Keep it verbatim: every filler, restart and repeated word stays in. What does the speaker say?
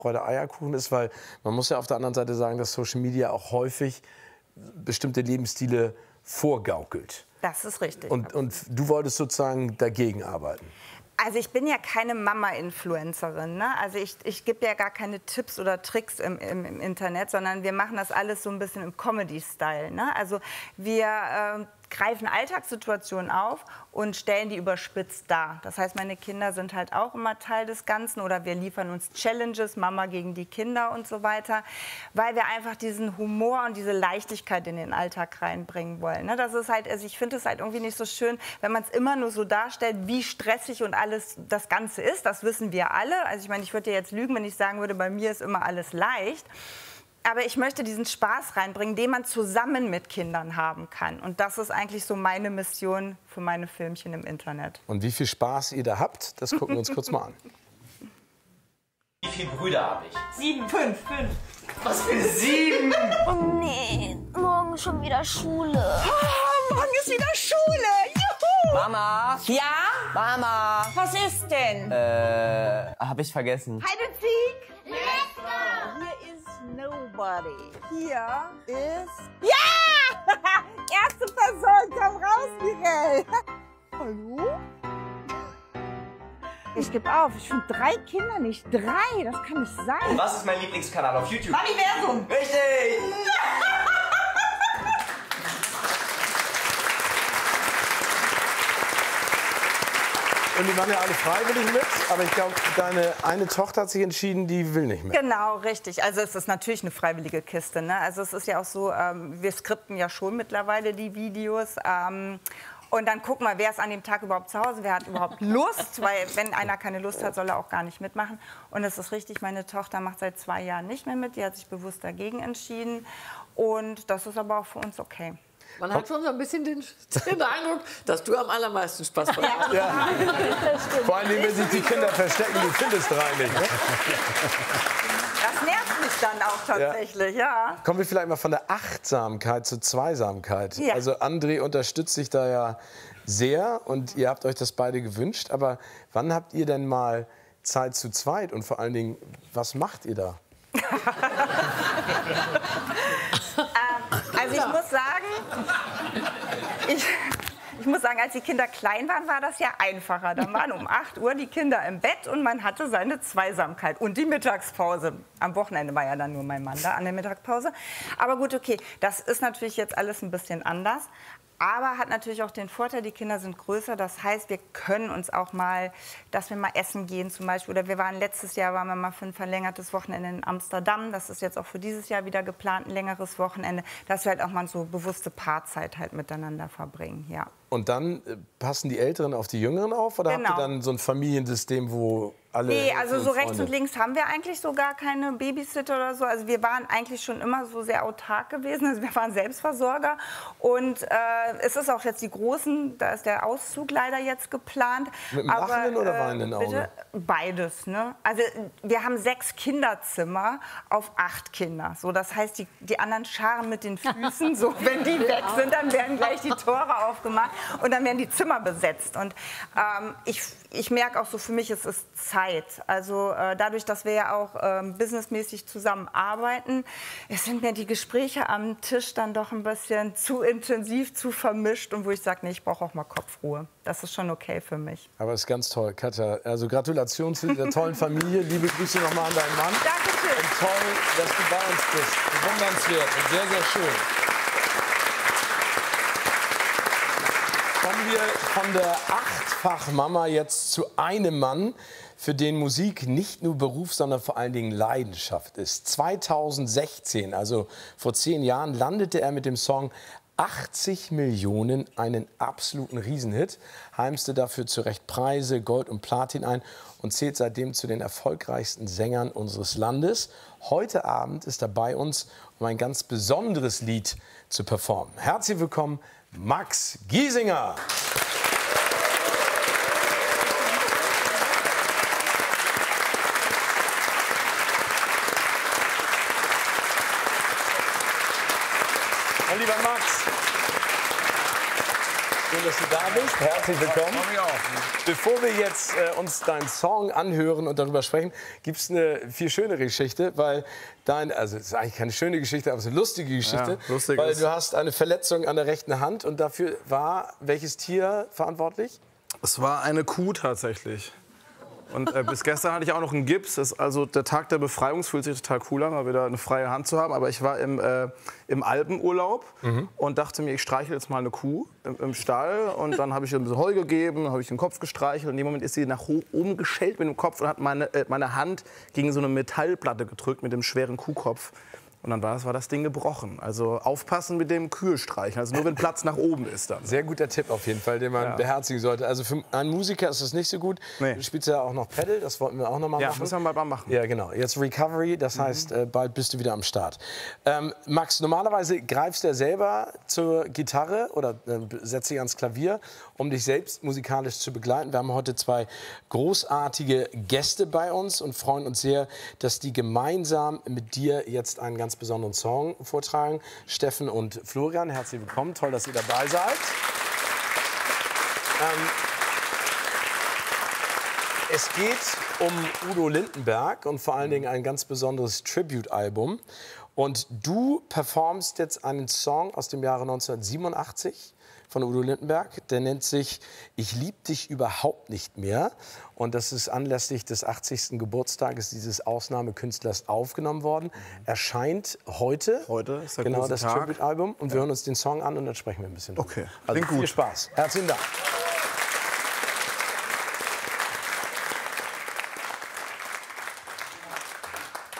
Freude Eierkuchen ist, weil man muss ja auf der anderen Seite sagen, dass Social Media auch häufig bestimmte Lebensstile vorgaukelt. Das ist richtig. Und, und du wolltest sozusagen dagegen arbeiten. Also ich bin ja keine Mama-Influencerin, ne? Also ich, ich gebe ja gar keine Tipps oder Tricks im, im, im Internet, sondern wir machen das alles so ein bisschen im Comedy-Style, ne? Also wir äh, greifen Alltagssituationen auf und stellen die überspitzt dar. Das heißt, meine Kinder sind halt auch immer Teil des Ganzen oder wir liefern uns Challenges, Mama gegen die Kinder und so weiter, weil wir einfach diesen Humor und diese Leichtigkeit in den Alltag reinbringen wollen, ne? Das ist halt, also ich finde es halt irgendwie nicht so schön, wenn man es immer nur so darstellt, wie stressig und alles das Ganze ist. Das wissen wir alle. Also ich meine, ich würde dir jetzt lügen, wenn ich sagen würde, bei mir ist immer alles leicht. Aber ich möchte diesen Spaß reinbringen, den man zusammen mit Kindern haben kann. Und das ist eigentlich so meine Mission für meine Filmchen im Internet. Und wie viel Spaß ihr da habt, das gucken wir uns kurz mal an. Wie viele Brüder habe ich? Sieben. Fünf. Fünf. Was für sieben? Oh nee, morgen schon wieder Schule. Oh, morgen ist wieder Schule. Juhu. Mama? Ja? Mama? Was ist denn? Äh, hab ich vergessen. Hide and seek. Let's go. Hier ist nobody. Hier ist... Ja! Erste Person, komm raus, Michael. Hallo? Ich gebe auf, ich finde drei Kinder nicht. Drei, das kann nicht sein. Was ist mein Lieblingskanal auf YouTube? Mamiversum. Richtig! Und die waren ja alle freiwillig mit, aber ich glaube, deine eine Tochter hat sich entschieden, die will nicht mehr. Genau, richtig. Also es ist natürlich eine freiwillige Kiste, ne? Also es ist ja auch so, ähm, wir skripten ja schon mittlerweile die Videos. Ähm, und dann gucken wir, wer ist an dem Tag überhaupt zu Hause, wer hat überhaupt Lust, weil wenn einer keine Lust hat, soll er auch gar nicht mitmachen. Und es ist richtig, meine Tochter macht seit zwei Jahren nicht mehr mit, die hat sich bewusst dagegen entschieden. Und das ist aber auch für uns okay. Man hat schon so ein bisschen den, den Eindruck, dass du am allermeisten Spaß dran hast. Ja. Vor allem, wenn sich die Kinder verstecken, du findest drei nicht. Ne? Das nervt mich dann auch tatsächlich, ja. ja. Kommen wir vielleicht mal von der Achtsamkeit zur Zweisamkeit. Ja. Also André unterstützt sich da ja sehr und ihr habt euch das beide gewünscht. Aber wann habt ihr denn mal Zeit zu zweit und vor allen Dingen, was macht ihr da? Also ich muss sagen, ich, ich muss sagen, als die Kinder klein waren, war das ja einfacher. Dann waren um acht Uhr die Kinder im Bett und man hatte seine Zweisamkeit und die Mittagspause. Am Wochenende war ja dann nur mein Mann da an der Mittagspause. Aber gut, okay, das ist natürlich jetzt alles ein bisschen anders. Aber hat natürlich auch den Vorteil, die Kinder sind größer. Das heißt, wir können uns auch mal, dass wir mal essen gehen zum Beispiel. Oder wir waren letztes Jahr, waren wir mal für ein verlängertes Wochenende in Amsterdam. Das ist jetzt auch für dieses Jahr wieder geplant, ein längeres Wochenende. Dass wir halt auch mal so bewusste Paarzeit halt miteinander verbringen, ja. Und dann äh, passen die Älteren auf die Jüngeren auf? Oder Genau. habt ihr dann so ein Familiensystem, wo alle... Nee, also so rechts Freunde? und links haben wir eigentlich so gar keine Babysitter oder so. Also wir waren eigentlich schon immer so sehr autark gewesen. Also wir waren Selbstversorger. Und äh, es ist auch jetzt die Großen, da ist der Auszug leider jetzt geplant. Mit einem lachenden oder weinenden Auge? Bitte? Beides, ne? Also wir haben sechs Kinderzimmer auf acht Kinder. So, das heißt, die, die anderen scharen mit den Füßen. So, wenn die weg sind, dann werden gleich die Tore aufgemacht. Und dann werden die Zimmer besetzt. Und ähm, ich, ich merke auch so, für mich ist es Zeit. Also äh, dadurch, dass wir ja auch ähm, businessmäßig zusammenarbeiten, es sind mir die Gespräche am Tisch dann doch ein bisschen zu intensiv, zu vermischt. Und wo ich sage, nee, ich brauche auch mal Kopfruhe. Das ist schon okay für mich. Aber es ist ganz toll, Katja. Also Gratulation zu dieser tollen Familie. Liebe Grüße nochmal an deinen Mann. Dankeschön. Und toll, dass du bei uns bist. Bewundernswert und sehr, sehr schön. Kommen wir von der Achtfach-Mama jetzt zu einem Mann, für den Musik nicht nur Beruf, sondern vor allen Dingen Leidenschaft ist. zweitausendsechzehn, also vor zehn Jahren, landete er mit dem Song achtzig Millionen, einen absoluten Riesenhit, heimste dafür zu Recht Preise, Gold und Platin ein und zählt seitdem zu den erfolgreichsten Sängern unseres Landes. Heute Abend ist er bei uns, um ein ganz besonderes Lied zu performen. Herzlich willkommen, Max Giesinger. Und lieber Max, Schön, dass du da bist. Herzlich willkommen. Bevor wir jetzt äh, uns deinen Song anhören und darüber sprechen, gibt es eine viel schönere Geschichte, weil dein, also es ist eigentlich keine schöne Geschichte, aber es ist eine lustige Geschichte, Ja, lustig weil ist- du hast eine Verletzung an der rechten Hand und dafür war welches Tier verantwortlich? Es war eine Kuh tatsächlich. Und äh, bis gestern hatte ich auch noch einen Gips. Das ist also der Tag der Befreiung. Es fühlt sich total cool an, mal wieder eine freie Hand zu haben. Aber ich war im, äh, im Alpenurlaub und dachte mir, ich streichel jetzt mal eine Kuh im, im Stall. Und dann habe ich ihr ein bisschen Heu gegeben, habe ich den Kopf gestreichelt. Und in dem Moment ist sie nach ho- oben geschellt mit dem Kopf und hat meine, äh, meine Hand gegen so eine Metallplatte gedrückt mit dem schweren Kuhkopf. Und dann war das, war das Ding gebrochen. Also aufpassen mit dem Kühe streichen. Also nur wenn Platz nach oben ist dann. Sehr guter Tipp auf jeden Fall, den man Ja. beherzigen sollte. Also für einen Musiker ist das nicht so gut. Nee. Du spielst ja auch noch Pedal, das wollten wir auch noch mal Ja, machen. müssen wir mal mal machen. Ja, genau. Jetzt Recovery, das heißt, äh, bald bist du wieder am Start. Ähm, Max, normalerweise greifst du ja selber zur Gitarre oder äh, setzt dich ans Klavier, um dich selbst musikalisch zu begleiten. Wir haben heute zwei großartige Gäste bei uns und freuen uns sehr, dass die gemeinsam mit dir jetzt einen ganz besonderen Song vortragen. Steffen und Florian, herzlich willkommen. Toll, dass ihr dabei seid. Ähm, Es geht um Udo Lindenberg und vor allen Dingen ein ganz besonderes Tribute-Album. Und du performst jetzt einen Song aus dem Jahre neunzehnhundertsiebenundachtzig von Udo Lindenberg. Der nennt sich Ich lieb dich überhaupt nicht mehr. Und das ist anlässlich des achtzigsten Geburtstages dieses Ausnahmekünstlers aufgenommen worden. Erscheint heute, Heute ist der genau große das Tag. Tribute-Album. Und wir hören uns den Song an und dann sprechen wir ein bisschen drüber. Okay, Also klingt viel gut. Spaß. Herzlichen Dank.